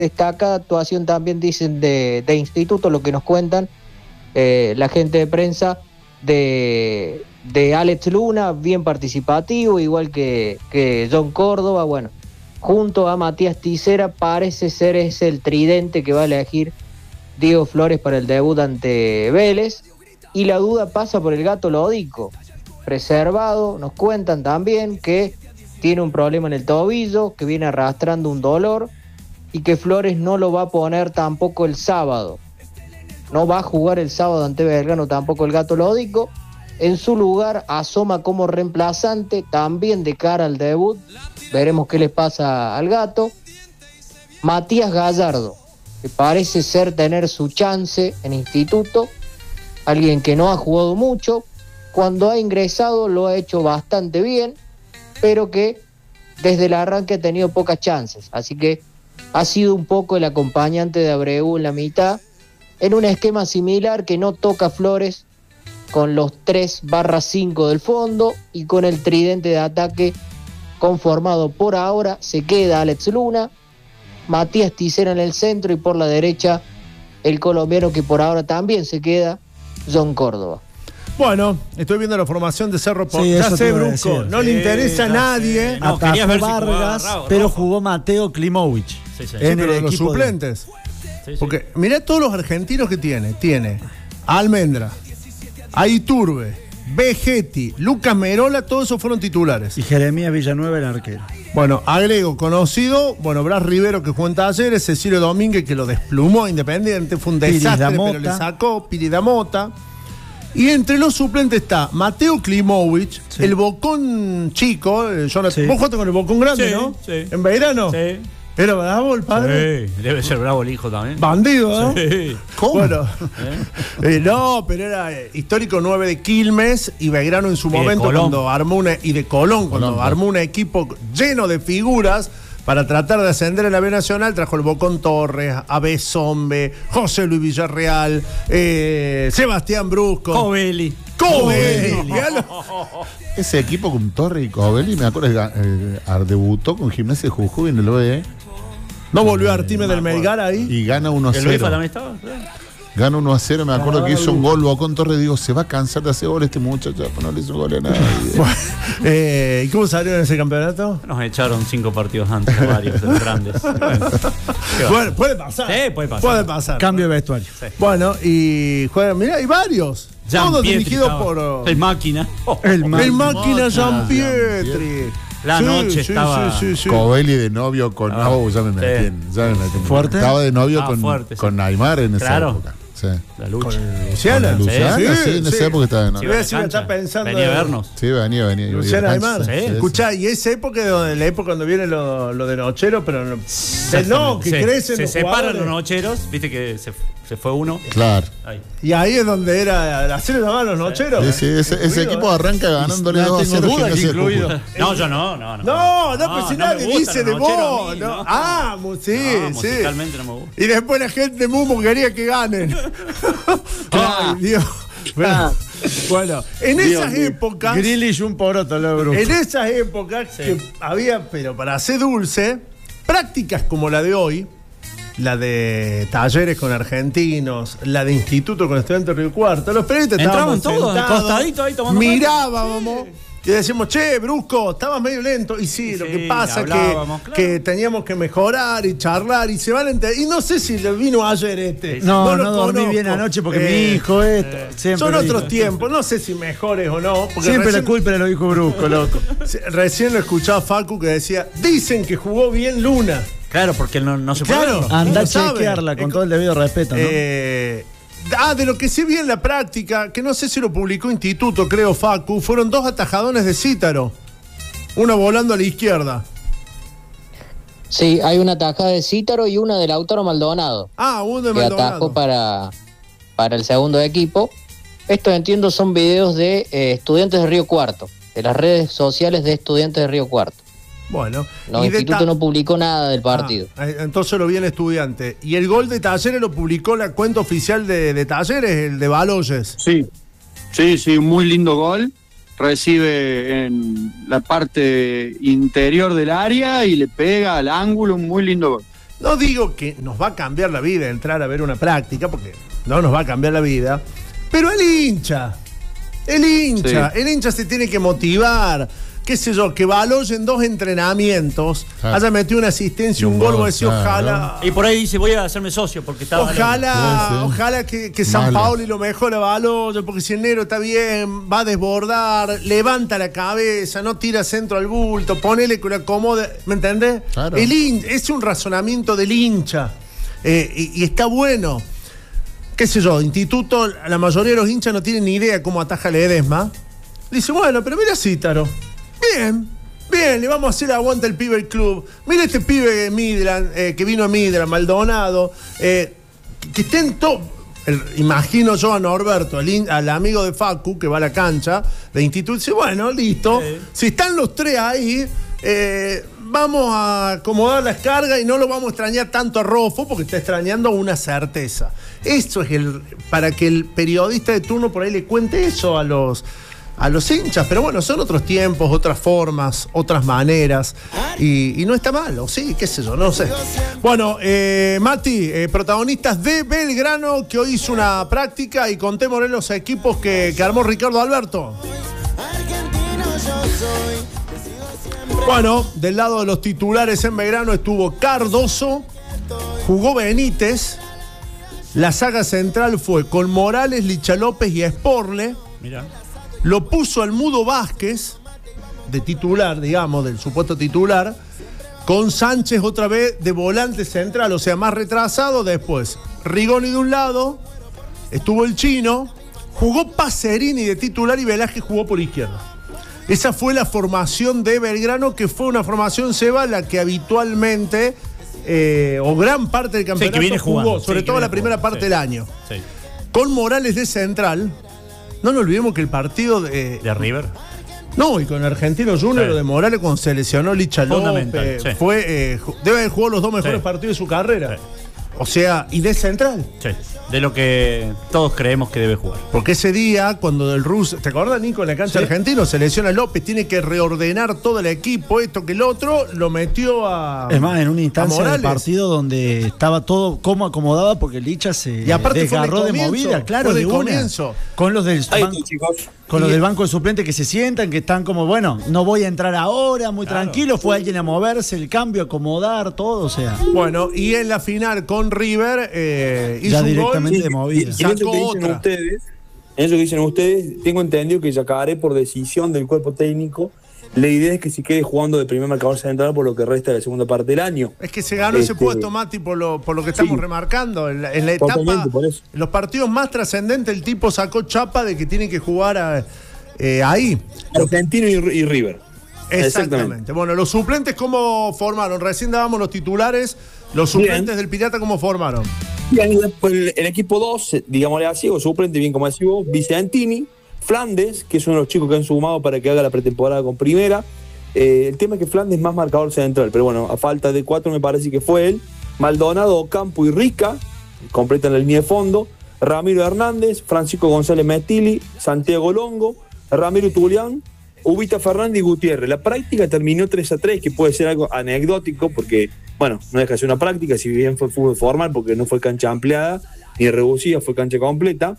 destacada actuación también, dicen, de Instituto, lo que nos cuentan la gente de prensa, de Alex Luna, bien participativo, igual que John Córdoba. Bueno, junto a Matías Tisera parece ser ese el tridente que va a elegir Diego Flores para el debut ante Vélez, y la duda pasa por el Gato Lodico, preservado. Nos cuentan también que tiene un problema en el tobillo, que viene arrastrando un dolor, y que Flores no lo va a poner tampoco el sábado. No va a jugar el sábado ante Belgrano tampoco el Gato Lodico. En su lugar asoma como reemplazante, también de cara al debut. Veremos qué le pasa al Gato. Matías Gallardo, que parece ser tener su chance en Instituto. Alguien que no ha jugado mucho. Cuando ha ingresado lo ha hecho bastante bien, pero que desde el arranque ha tenido pocas chances. Así que ha sido un poco el acompañante de Abreu en la mitad, en un esquema similar que no toca Flores, con los 3/5 del fondo y con el tridente de ataque conformado por ahora. Se queda Alex Luna, Matías Tisera en el centro, y por la derecha el colombiano que por ahora también se queda, John Córdoba. Bueno, estoy viendo la formación de Cerro Sí, ya sé, Brusco, no le interesa a nadie. No, querías ver si Vargas, jugaba pero Rojo. jugó Mateo Klimovic en Pero el los equipo suplentes. Sí. Porque mirá todos los argentinos que tiene. Tiene a Almendra, a Iturbe, Vegetti, Lucas Merola, todos esos fueron titulares. y Jeremías Villanueva, el arquero. Bueno, agrego conocido, Blas Rivero, que jugó en Talleres, Cecilio Domínguez, que lo desplumó a Independiente, fue un desastre, pero le sacó, Piri Damota. Y entre los suplentes está Mateo Klimovic, Sí. el Bocón chico, Jonathan. Sí. Vos jugaste con el Bocón grande, Sí, ¿no? sí. ¿En Beirano? Sí. ¿Era bravo el padre? Sí, debe ser bravo el hijo también. Bandido, ¿no? Sí. ¿Cómo? Bueno, no, pero era histórico 9 de Quilmes y Belgrano en su Y de momento Colón. cuando armó y de Colón, cuando armó un equipo lleno de figuras para tratar de ascender en la B Nacional. Trajo el Bocón Torres, Abe Zombe, José Luis Villarreal, Sebastián Brusco, Covelli. Ese equipo con Torre y Covelli, me acuerdo que debutó con Gimnasia de Jujuy en el OE. No volvió Artime del Melgar ahí. Y gana ¿El UEFA 1-0. también estaba? Gana 1-0, me acuerdo que hizo un gol Bocón Torres. Digo, se va a cansar de hacer gol este muchacho, pues no le hizo gol a nadie. ¿Y cómo salió en ese campeonato? Nos echaron 5 partidos antes, varios de los grandes. Bueno, puede pasar. Sí, puede pasar. Puede pasar. Cambio de vestuario. Bueno, y juegan, mirá, hay varios. Todos dirigidos por el máquina. El el máquina Jean Pietri. La noche estaba. Covelli de novio con. Ah. Ya me metí. ¿Fuerte? Estaba de novio Fuerte, con sí. Neymar en esa Claro. época. Sí. La lucha. Luciana. Luciana, sí, en esa sí. época estaba de novio. Voy a decir, me está pensando. Venía a vernos. Sí, venía. Luciana Aymar. Sí. Escuchá, y esa época es la época cuando viene lo de Nochero, pero no, que crecen se los separan jugadores. los nocheros, viste que se fue uno. Claro. Ahí. Y ahí es donde era la serie de los Nocheros. Sí, ese equipo arranca ganándole 2-0 duda que Gimnasia de incluido. Jujuy. No, yo no. No, pero si nadie me gustan dice de los nocheros a vos. mí, No. no. Sí, No, sí. musicalmente no me gusta. Y después la gente de Mumo quería que ganen. Ay, Dios. Bueno, en esas épocas. Grealish un poroto, lo Brusco. En esas épocas que había, pero para hacer dulce, prácticas como la de hoy, la de Talleres con argentinos, la de Instituto con Estudiantes de Río Cuarto, los periodistas Entraban estábamos todos, sentados, acostaditos ahí tomando mirábamos y decíamos, che, Brusco, estabas medio lento. Y sí, lo que pasa hablábamos, que, claro. que teníamos que mejorar y charlar y se van a enterar. Y no sé si le vino ayer este. No lo dormí conozco. bien anoche porque mi hijo esto. Siempre Son lo digo. otros tiempos, no sé si mejores o no. Porque Siempre recién- la culpa lo dijo Brusco, loco. Recién lo escuchaba Facu que decía, dicen que jugó bien Luna. Claro, porque él no se Claro. puede. Anda a no sabe. chequearla con todo el debido respeto, ¿no? De lo que sí vi en la práctica, que no sé si lo publicó Instituto, creo, Facu, fueron 2 atajadones de Cítaro. Uno volando a la izquierda. Sí, hay una tajada de Cítaro y una de Lautaro Maldonado, Uno de que Maldonado. atajó para el segundo equipo. Estos, entiendo, son videos de Estudiantes de Río Cuarto, de las redes sociales de Estudiantes de Río Cuarto. Bueno. No, y el Instituto no publicó nada del partido. Entonces lo vi en Estudiante. Y el gol de Talleres lo publicó la cuenta oficial de Talleres, el de Baloyes. Sí, un muy lindo gol. Recibe en la parte interior del área y le pega al ángulo, un muy lindo gol. No digo que nos va a cambiar la vida entrar a ver una práctica, porque no nos va a cambiar la vida, pero el hincha se tiene que motivar, qué sé yo, que Baloy en 2 entrenamientos haya metido una asistencia y un gol, decir, ojalá. Y por ahí dice, voy a hacerme socio porque estaba. Ojalá que San Paoli lo mejore a Baloy, porque si el negro está bien, va a desbordar, levanta la cabeza, no tira centro al bulto, ponele que lo acomode, ¿me entendés? Claro. Es un razonamiento del hincha, y está bueno. Qué sé yo, Instituto, la mayoría de los hinchas no tienen ni idea cómo ataja Ledesma. Dice, bueno, pero mira Cítaro. Bien, le vamos a hacer aguanta el pibe del club. Mira este pibe de Midland, que vino a Midland, Maldonado, que estén todos. Imagino yo a Norberto, al amigo de Facu, que va a la cancha de Instituto, dice, bueno, listo. Sí. Si están los 3 ahí, vamos a acomodar las cargas y no lo vamos a extrañar tanto a Rofo, porque está extrañando una certeza. Eso es para que el periodista de turno por ahí le cuente eso a los hinchas, pero bueno, son otros tiempos, otras formas, otras maneras, y no está mal, o sí, qué sé yo, no sé. Bueno, Mati, protagonistas de Belgrano, que hoy hizo una práctica, y contémosle los equipos que armó Ricardo Alberto. Bueno, del lado de los titulares en Belgrano estuvo Cardoso, jugó Benítez, la saga central fue con Morales, Licha López y Sporle. Mirá. Lo puso al Mudo Vázquez, de titular, digamos, del supuesto titular, con Sánchez otra vez de volante central, o sea, más retrasado. Después, Rigoni de un lado, estuvo el Chino, jugó Pacerini de titular y Velázquez jugó por izquierda. Esa fue la formación de Belgrano, que fue una formación, Seba, la que habitualmente, o gran parte del campeonato, que viene jugando, sobre todo la primera parte del año. Sí. Con Morales de central. No nos olvidemos que el partido de River. No, y con Argentino Junior, lo de Morales cuando se lesionó Licha López, debe haber jugado los 2 mejores partidos de su carrera. Sí. O sea, y de central. Sí, de lo que todos creemos que debe jugar. Porque ese día, cuando del Rus, ¿te acordás, Nico, en la cancha argentina se lesiona López, tiene que reordenar todo el equipo, esto que el otro, lo metió a. Es más, en una instancia del partido donde estaba todo como acomodaba, porque Licha se desgarró de movida, claro, de comienzo. Con los del con los del banco de suplentes que se sientan, que están como, bueno, no voy a entrar ahora, muy tranquilo, fue alguien a moverse, el cambio, acomodar, todo, o sea. Bueno, y en la final con River, hizo ya un directamente gol, de movida. En eso que dicen ustedes, tengo entendido que Yacaré, por decisión del cuerpo técnico, la idea es que se quede jugando de primer marcador central por lo que resta de la segunda parte del año. Es que se ganó ese puesto, Mati, por lo que estamos remarcando. En la etapa, en los partidos más trascendentes, el tipo sacó chapa de que tiene que jugar ahí. Argentino y River. Exactamente. Bueno, los suplentes, ¿cómo formaron? Recién dábamos los titulares. Los suplentes del Pirata, ¿cómo formaron? Bien, después el equipo 2, digámosle así, o suplente, bien como decís vos, Vicentini, Flandes, que es uno de los chicos que han sumado para que haga la pretemporada con primera. El tema es que Flandes es más marcador central, pero bueno, a falta de 4 me parece que fue él. Maldonado, Ocampo y Rica completan la línea de fondo. Ramiro Hernández, Francisco González Metilli, Santiago Longo, Ramiro Tulián, Ubita Fernández y Gutiérrez. La práctica terminó 3-3, que puede ser algo anecdótico porque, bueno, no deja de ser una práctica, si bien fue fútbol formal porque no fue cancha ampliada ni reducida, fue cancha completa.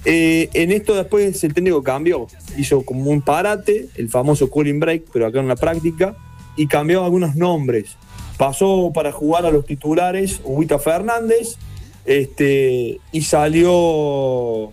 En esto después el técnico cambió, hizo como un parate, el famoso cooling break, pero acá en la práctica, y cambió algunos nombres. Pasó para jugar a los titulares Ubita Fernández, y salió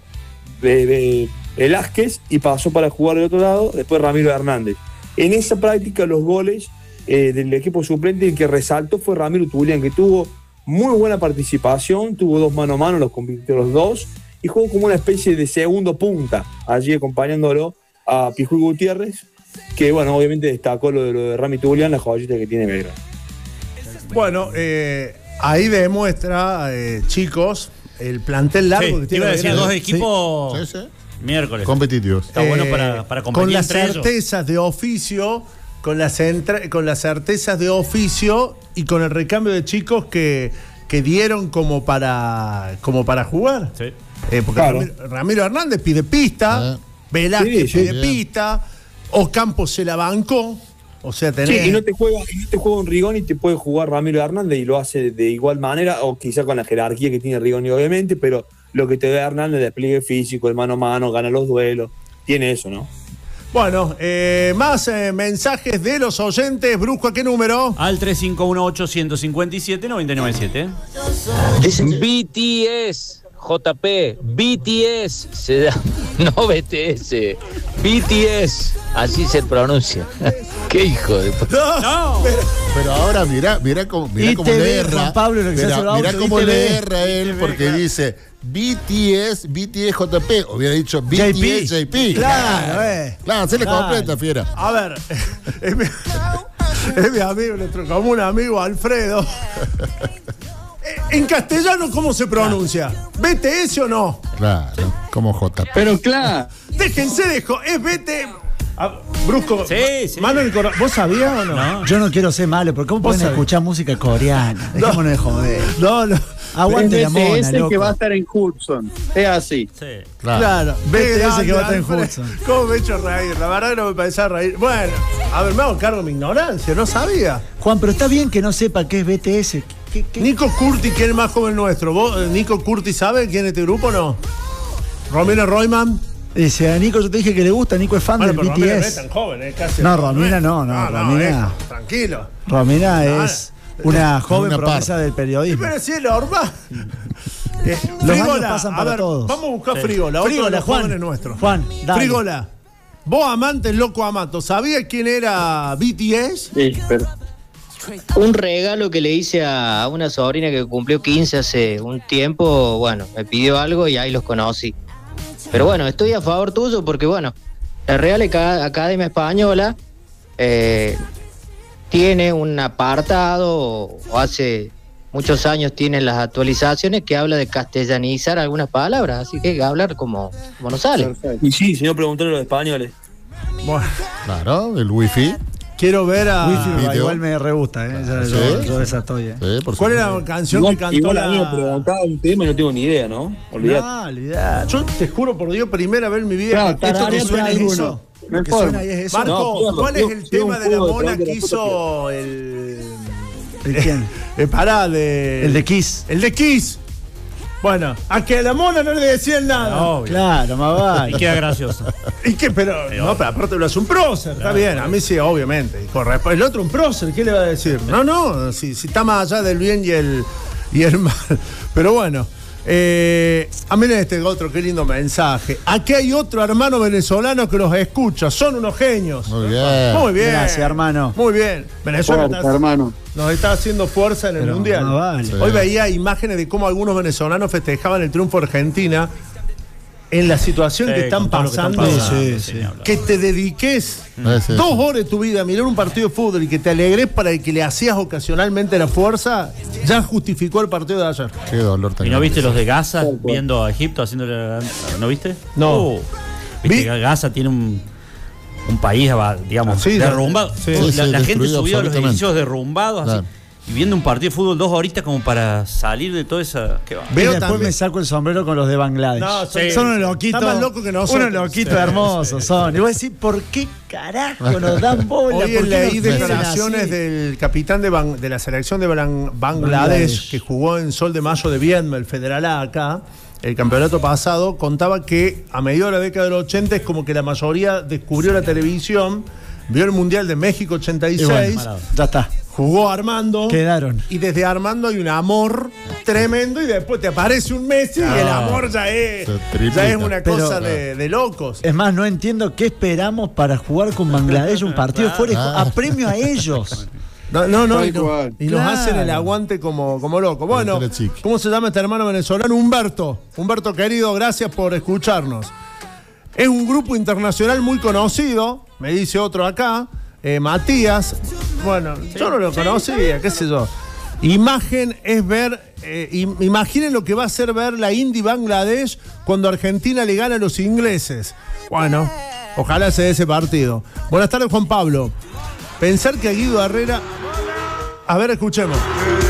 Velázquez y pasó para jugar del otro lado, después Ramiro Hernández. En esa práctica los goles del equipo suplente, el que resaltó fue Ramiro Tulián, que tuvo muy buena participación, tuvo 2 mano a mano, los convirtió los 2 y jugó como una especie de segundo punta, allí acompañándolo a Pijuy Gutiérrez, que bueno, obviamente destacó lo de Rami Tulián, la joyita que tiene Belgrano. Bueno, ahí demuestra, chicos, el plantel largo que tiene. Iba a decir 2 equipos miércoles. Competitivos. Está bueno para competir con las entre certezas ellos. de oficio, con las certezas de oficio y con el recambio de chicos que dieron como para jugar. Sí. Porque claro. Ramiro Hernández pide pista, Velázquez pide pista, Ocampo se la bancó, O sea, tenés... Sí, y no te juega un Rigoni, te puede jugar Ramiro Hernández y lo hace de igual manera, o quizá con la jerarquía que tiene Rigoni, obviamente, pero lo que te da Hernández, despliegue físico, el mano a mano, gana los duelos, tiene eso, ¿no? Bueno, más mensajes de los oyentes. Brusco, ¿a qué número? Al 351-857-997. BTS, JP, BTS, no BTS, BTS, así se pronuncia. ¿Qué hijo de... No. Pero ahora mirá cómo le erra. Mirá cómo le erra él, porque dice BTS JP. Hubiera dicho BTS JP. Claro, se le completa, fiera. A ver, es mi amigo, nuestro común amigo Alfredo. En castellano, ¿cómo se pronuncia? ¿BTS o no? Claro, como JP. Pero claro. Déjense de es BT. Brusco. Sí. Manuel, ¿vos sabías o no? Yo no quiero ser malo, pero ¿cómo pueden escuchar música coreana? Dejémonos de joder. No. Aguante la mona, BTS loco. que va a estar en Hudson. Es así. Sí. Claro. BTS que va a estar en Hudson. ¿Cómo me he hecho reír? La verdad que no me parece reír. Bueno, a ver, me hago cargo de mi ignorancia, no sabía. Juan, pero está bien que no sepa qué es BTS. ¿Qué? Nico Curti, ¿quién es más joven nuestro? ¿Vos, Nico Curti, sabe quién es este grupo o no? ¿Romina Royman? Dice, a Nico yo te dije que le gusta, Nico es fan del BTS. Romina no es tan joven, es casi... No, Romina no, Romina... tranquilo. Romina es una joven promesa del periodismo. Pero si es normal. Los años pasan para todos. Vamos a buscar Frigola, otro de los jóvenes nuestros. Juan, dale. Frigola, vos amantes loco Amato, ¿sabías quién era BTS? Sí, pero... Un regalo que le hice a una sobrina que cumplió 15 hace un tiempo, bueno, me pidió algo y ahí los conocí. Pero bueno, estoy a favor tuyo porque, bueno, la Real Academia Española tiene un apartado, o hace muchos años tienen las actualizaciones que habla de castellanizar algunas palabras, así que hay que hablar como nos sale. Y sí, si no, preguntarle a los españoles. Bueno, claro, el wifi. Quiero ver a... Wifi, igual me re gusta, yo esa estoy. ¿Cuál es la canción que cantó igual a mí me preguntaba un tema y no tengo ni idea, ¿no? Olvidate. Yo te juro por Dios, primera vez en mi vida... ¿Esto que suena es eso? No ¿Lo que suena ahí es eso? Marco, ¿cuál es el tema de la mona que hizo el... ¿El quién? El de Kiss. El de Kiss. Bueno, a que a la mona no le decían nada. No, claro, más vale. Y queda gracioso. ¿Y qué? Pero aparte lo hace un prócer, está bien. A mí sí, obviamente. El otro un prócer, ¿qué le va a decir? No, si está más allá del bien y el mal. Pero bueno, miren este otro, qué lindo mensaje. Aquí hay otro hermano venezolano que los escucha. Son unos genios. Muy bien. Muy bien. Gracias, hermano. Muy bien. Venezuela hermano. nos está haciendo fuerza en el Mundial. Vale. Hoy veía imágenes de cómo algunos venezolanos festejaban el triunfo de Argentina en la situación que están pasando. Que te dediques 2 horas de tu vida a mirar un partido de fútbol y que te alegres para el que le hacías ocasionalmente la fuerza, ya justificó el partido de ayer. Qué dolor tan ¿Y no viste grande. los de Gaza viendo a Egipto haciéndole... ¿No viste? No. Viste que Gaza tiene un país, digamos, derrumbado. La gente subió a los edificios derrumbados, claro, así, y viendo un partido de fútbol 2 horitas como para salir de toda esa... Veo después también me saco el sombrero con los de Bangladesh. No, son unos loquitos. Están más locos que nosotros. Unos loquitos hermosos son. Y voy a decir, ¿por qué carajo nos dan bola? Hoy leí declaraciones del capitán de la selección de Bangladesh, que jugó en Sol de Mayo de Viedma, el Federal A acá, el campeonato pasado, contaba que a mediados de la década del 80 es como que la mayoría descubrió la televisión, vio el Mundial de México 86, bueno, ya está. Jugó Armando. Quedaron. Y desde Armando hay un amor tremendo y después te aparece un Messi y el amor ya es una cosa de locos. Es más, no entiendo qué esperamos para jugar con Bangladesh un partido fuera a premio a ellos. Y nos hacen el aguante como loco. Bueno, ¿cómo se llama este hermano venezolano? Humberto, querido, gracias por escucharnos. Es un grupo internacional muy conocido, me dice otro acá, Matías. Bueno, yo no lo conocía, qué sé yo. Imagen es ver, imaginen lo que va a ser ver la Indy Bangladesh cuando Argentina le gana a los ingleses. Bueno, ojalá se dé ese partido. Buenas tardes, Juan Pablo. Pensar que a Guido Herrera... A ver, escuchemos.